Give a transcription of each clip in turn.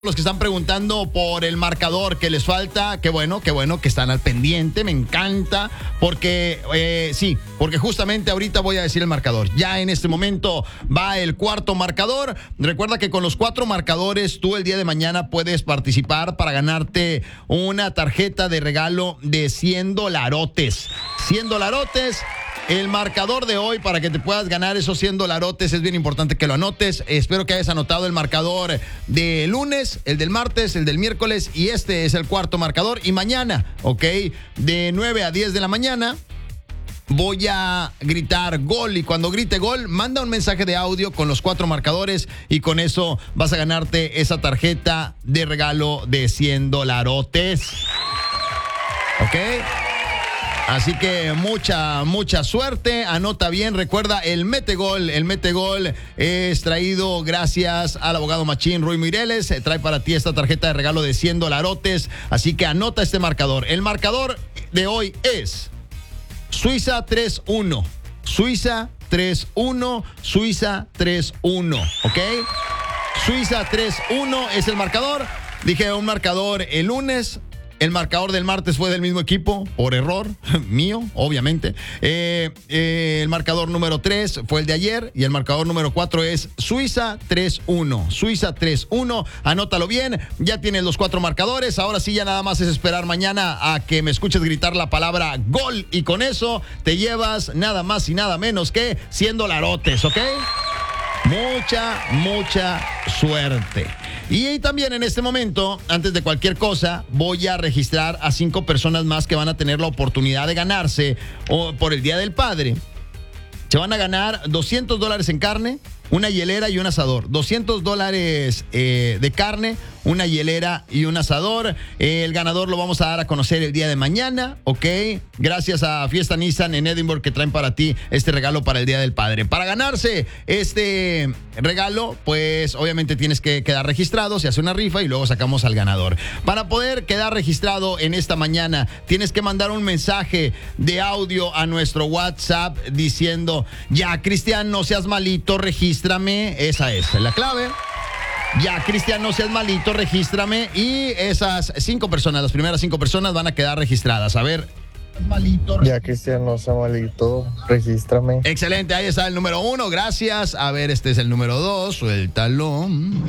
Los que están preguntando por el marcador que les falta, qué bueno que están al pendiente, me encanta, porque porque justamente ahorita voy a decir el marcador. Ya en este momento va el cuarto marcador. Recuerda que con los 4 marcadores tú el día de mañana puedes participar para ganarte una tarjeta de regalo de $100. $100. El marcador de hoy, para que te puedas ganar esos $100, es bien importante que lo anotes. Espero que hayas anotado el marcador de lunes, el del martes, el del miércoles, y este es el cuarto marcador. Y mañana, ¿ok? De 9 a 10 de la mañana voy a gritar gol, y cuando grite gol, manda un mensaje de audio con los 4 marcadores y con eso vas a ganarte esa tarjeta de regalo de $100. ¿Ok? Así que mucha suerte, anota bien, recuerda, el metegol es traído gracias al abogado Machín Ruy Mireles, trae para ti esta tarjeta de regalo de $100, así que anota este marcador. El marcador de hoy es Suiza 3-1, Suiza 3-1, Suiza 3-1, ¿ok? Suiza 3-1 es el marcador, dije un marcador el lunes. El marcador del martes fue del mismo equipo, por error mío, obviamente. El marcador número 3 fue el de ayer y el marcador número 4 es Suiza 3-1. Suiza 3-1, anótalo bien, ya tienes los 4 marcadores. Ahora sí, ya nada más es esperar mañana a que me escuches gritar la palabra gol y con eso te llevas nada más y nada menos que $100, ¿ok? Mucha suerte. Y también en este momento, antes de cualquier cosa, voy a registrar a 5 personas más que van a tener la oportunidad de ganarse por el Día del Padre. Se van a ganar $200 en carne, una hielera y un asador. $200 de carne, una hielera y un asador. El ganador lo vamos a dar a conocer el día de mañana, ¿ok? Gracias a Fiesta Nissan en Edinburgh, que traen para ti este regalo para el Día del Padre. Para ganarse este regalo, pues obviamente tienes que quedar registrado, se hace una rifa y luego sacamos al ganador. Para poder quedar registrado en esta mañana, tienes que mandar un mensaje de audio a nuestro WhatsApp diciendo: ya, Cristian, no seas malito, regístrame. Esa es la clave. Ya, Cristian, no seas malito, regístrame. Y esas 5 personas, las primeras 5 personas van a quedar registradas. A ver. Ya, Cristian, no seas malito, regístrame. Excelente, ahí está el número 1, gracias. A ver, este es el número 2, suéltalo.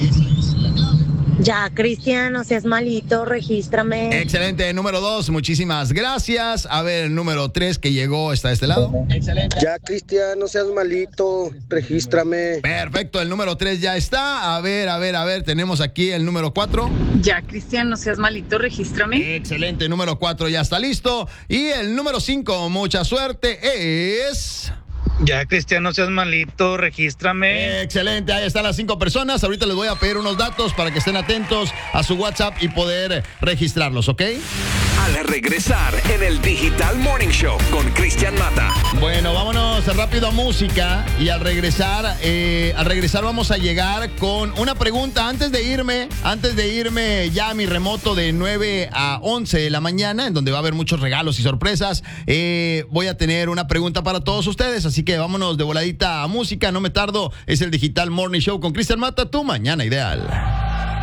Ya, Cristian, no seas malito, regístrame. Excelente, número 2, muchísimas gracias. A ver, el número 3 que llegó está de este lado. Excelente. Ya, Cristian, no seas malito, regístrame. Perfecto, el número 3 ya está. A ver, tenemos aquí el número 4. Ya, Cristian, no seas malito, regístrame. Excelente, número 4 ya está listo. Y el número 5, mucha suerte, es... Ya, Cristian, no seas malito, regístrame. Excelente, ahí están las 5 personas. Ahorita les voy a pedir unos datos para que estén atentos a su WhatsApp y poder registrarlos, ¿ok? Al regresar en el Digital Morning Show con Cristian Mata. Bueno, vámonos rápido a música y al regresar vamos a llegar con una pregunta antes de irme ya a mi remoto de 9 a 11 de la mañana, en donde va a haber muchos regalos y sorpresas. Voy a tener una pregunta para todos ustedes, así que vámonos de voladita a música, no me tardo. Es el Digital Morning Show con Cristian Mata, tu mañana ideal.